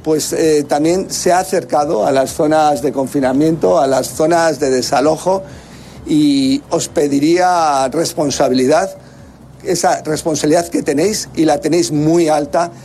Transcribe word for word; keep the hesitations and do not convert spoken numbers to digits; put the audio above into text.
pues eh, también se ha acercado a las zonas de confinamiento, a las zonas de desalojo, y os pediría responsabilidad, esa responsabilidad que tenéis, y la tenéis muy alta.